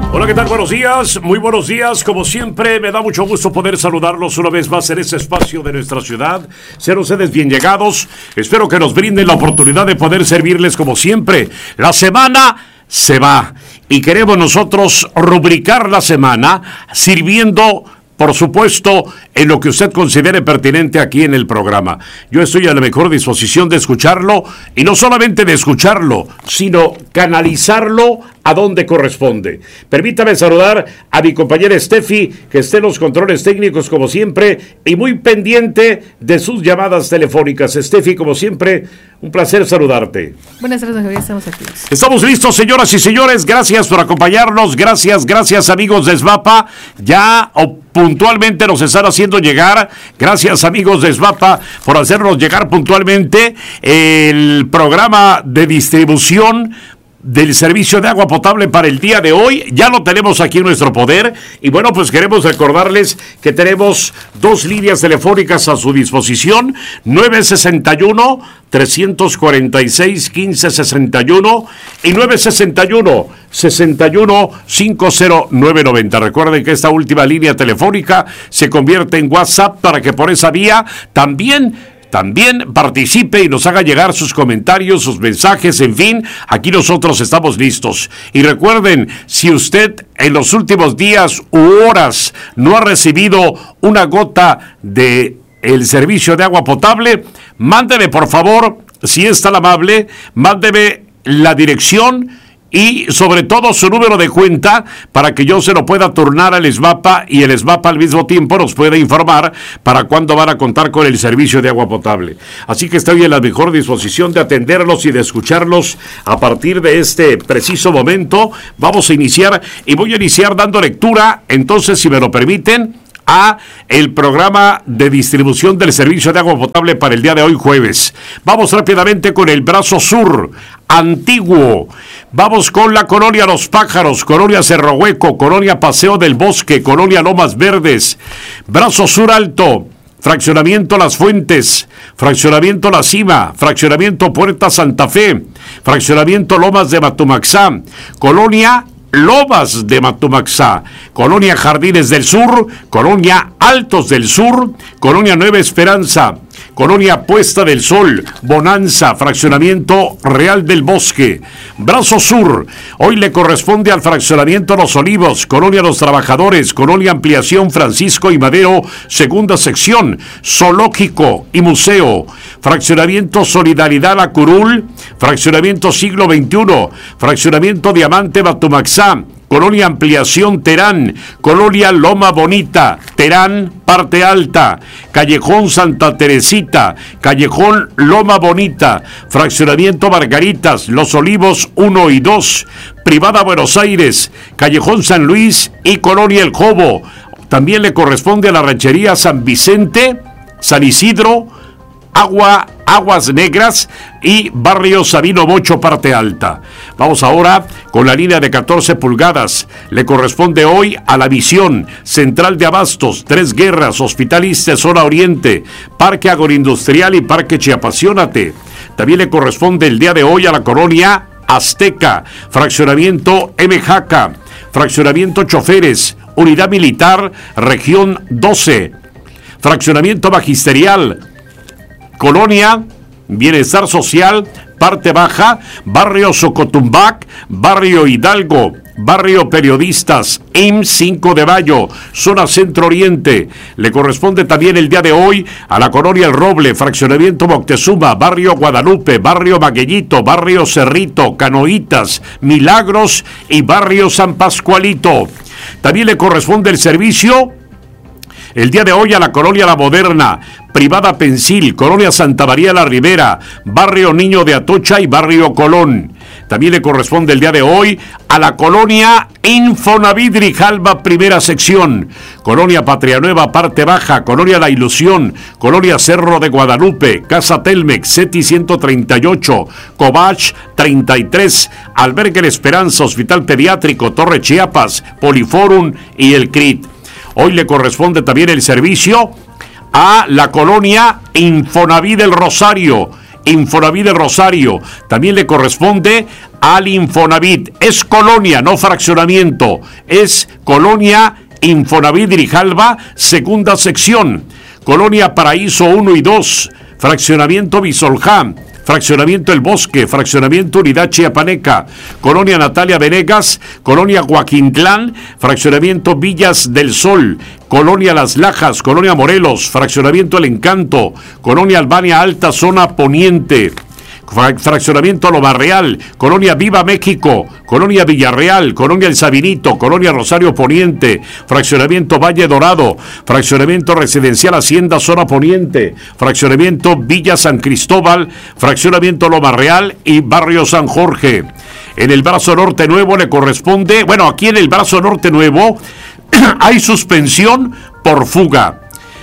Hola, ¿qué tal? Buenos días, muy buenos días. Como siempre, me da mucho gusto poder saludarlos una vez más en este espacio de nuestra ciudad. Sean ustedes bien llegados. Espero que nos brinden la oportunidad de poder servirles como siempre. La semana se va y queremos nosotros rubricar la semana sirviendo, por supuesto, en lo que usted considere pertinente aquí en el programa. Yo estoy a la mejor disposición de escucharlo, y no solamente de escucharlo, sino canalizarlo a donde corresponde. Permítame saludar a mi compañera Steffi, que esté en los controles técnicos como siempre, y muy pendiente de sus llamadas telefónicas. Steffi, como siempre, un placer saludarte. Buenas tardes, Javier, estamos activos. Estamos listos, señoras y señores. Gracias por acompañarnos. Gracias, amigos de SVAPA. Ya puntualmente nos están haciendo llegar. Gracias, amigos de SVAPA, por hacernos llegar puntualmente el programa de distribución del servicio de agua potable para el día de hoy. Ya lo tenemos aquí en nuestro poder, y bueno, pues queremos recordarles que tenemos dos líneas telefónicas a su disposición: 961-346-1561 y 961-61-50990. Recuerden que esta última línea telefónica se convierte en WhatsApp para que por esa vía también participe y nos haga llegar sus comentarios, sus mensajes, en fin, aquí nosotros estamos listos. Y recuerden, si usted en los últimos días u horas no ha recibido una gota de el servicio de agua potable, mándeme, por favor, si es tan amable, mándeme la dirección y sobre todo su número de cuenta para que yo se lo pueda turnar al SVAPA, y el SVAPA al mismo tiempo nos pueda informar para cuándo van a contar con el servicio de agua potable. Así que estoy en la mejor disposición de atenderlos y de escucharlos a partir de este preciso momento. Vamos a iniciar, y voy a iniciar dando lectura, entonces, si me lo permiten, a el programa de distribución del servicio de agua potable para el día de hoy, jueves. Vamos rápidamente con el brazo sur, antiguo. Vamos con la colonia Los Pájaros, colonia Cerro Hueco, colonia Paseo del Bosque, colonia Lomas Verdes. Brazo sur alto, fraccionamiento Las Fuentes, fraccionamiento La Cima, fraccionamiento Puerta Santa Fe, fraccionamiento Lomas de Matumaxá, colonia Lomas de Matumaxá, colonia Jardines del Sur, colonia Altos del Sur, colonia Nueva Esperanza, colonia Puesta del Sol, Bonanza, fraccionamiento Real del Bosque. Brazo sur, hoy le corresponde al fraccionamiento Los Olivos, colonia Los Trabajadores, colonia Ampliación Francisco y Madero, segunda sección, zoológico y museo, fraccionamiento Solidaridad La Curul, fraccionamiento Siglo XXI, fraccionamiento Diamante Matumaxá, colonia Ampliación Terán, colonia Loma Bonita, Terán, parte alta, callejón Santa Teresita, callejón Loma Bonita, fraccionamiento Margaritas, Los Olivos 1 y 2, privada Buenos Aires, callejón San Luis y colonia El Jobo. También le corresponde a la ranchería San Vicente, San Isidro, Aguas Negras y barrio Sabino Bocho, parte alta. Vamos ahora con la línea de 14 pulgadas. Le corresponde hoy a La Visión, Central de Abastos, Tres Guerras, Hospital Iste, Zona Oriente, Parque Agroindustrial y Parque Chiapasionate. También le corresponde el día de hoy a la colonia Azteca, fraccionamiento Jaca, fraccionamiento Choferes, Unidad Militar, Región 12, fraccionamiento Magisterial, colonia Bienestar Social, parte baja, barrio Socotumbac, barrio Hidalgo, barrio Periodistas, IMSS 5 de Mayo, zona Centro Oriente. Le corresponde también el día de hoy a la colonia El Roble, fraccionamiento Moctezuma, barrio Guadalupe, barrio Maguellito, barrio Cerrito, Canoitas, Milagros y barrio San Pascualito. También le corresponde el servicio el día de hoy a la colonia La Moderna, privada Pensil, colonia Santa María la Ribera, barrio Niño de Atocha y barrio Colón. También le corresponde el día de hoy a la colonia Infonavit Grijalba, primera sección, colonia Patria Nueva, parte baja, colonia La Ilusión, colonia Cerro de Guadalupe, Casa Telmex, CETI 138, Cobach 33, Albergue La Esperanza, Hospital Pediátrico, Torre Chiapas, Poliforum y el CRIT. Hoy le corresponde también el servicio a la colonia Infonavit del Rosario, Infonavit de Rosario. También le corresponde al Infonavit. Es colonia, no fraccionamiento. Es colonia Infonavit Grijalva, segunda sección. Colonia Paraíso 1 y 2. Fraccionamiento Bisoljá. Fraccionamiento El Bosque, Fraccionamiento Unidad Chiapaneca, Colonia Natalia Venegas, Colonia Joaquintlán, Fraccionamiento Villas del Sol, Colonia Las Lajas, Colonia Morelos, Fraccionamiento El Encanto, Colonia Albania Alta, Zona Poniente, Fraccionamiento Loma Real, Colonia Viva México, Colonia Villarreal, Colonia El Sabinito, Colonia Rosario Poniente, Fraccionamiento Valle Dorado, Fraccionamiento Residencial Hacienda Zona Poniente, Fraccionamiento Villa San Cristóbal, Fraccionamiento Loma Real y Barrio San Jorge. En el brazo norte nuevo le corresponde, bueno, aquí en el brazo norte nuevo hay suspensión por fuga.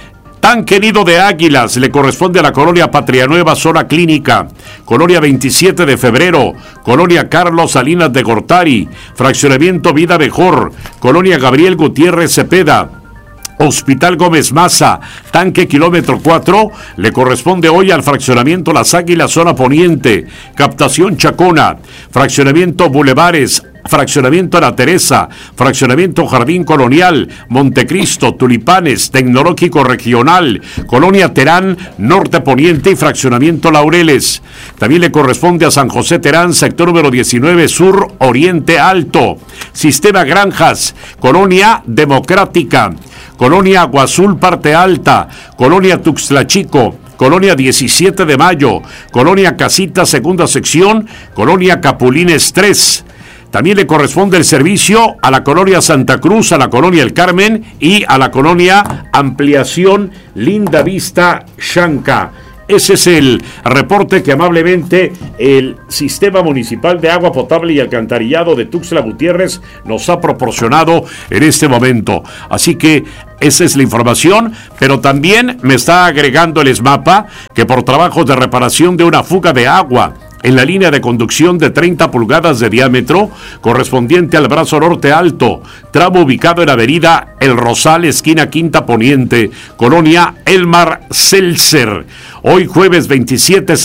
Tan querido de Águilas le corresponde a la Colonia Patria Nueva, Zona Clínica, Colonia 27 de Febrero, Colonia Carlos Salinas de Gortari, Fraccionamiento Vida Mejor, Colonia Gabriel Gutiérrez Cepeda, Hospital Gómez Maza, Tanque Kilómetro 4, le corresponde hoy al Fraccionamiento Las Águilas, Zona Poniente, Captación Chacona, Fraccionamiento Bulevares, Fraccionamiento La Teresa, Fraccionamiento Jardín Colonial, Montecristo, Tulipanes, Tecnológico Regional, Colonia Terán, Norte Poniente y Fraccionamiento Laureles. También le corresponde a San José Terán, sector número 19 Sur, Oriente Alto, Sistema Granjas, Colonia Democrática, Colonia Agua Azul, Parte Alta, Colonia Tuxtla Chico, Colonia 17 de Mayo, Colonia Casita, segunda sección, Colonia Capulines 3. También le corresponde el servicio a la Colonia Santa Cruz, a la Colonia El Carmen y a la Colonia Ampliación Linda Vista Xanca. Ese es el reporte que amablemente el Sistema Municipal de Agua Potable y Alcantarillado de Tuxtla Gutiérrez nos ha proporcionado en este momento. Así que esa es la información, pero también me está agregando el SMAPA que por trabajos de reparación de una fuga de agua en la línea de conducción de 30 pulgadas de diámetro correspondiente al brazo norte alto, tramo ubicado en avenida El Rosal, esquina Quinta Poniente, Colonia Elmar Seltzer. Hoy jueves 27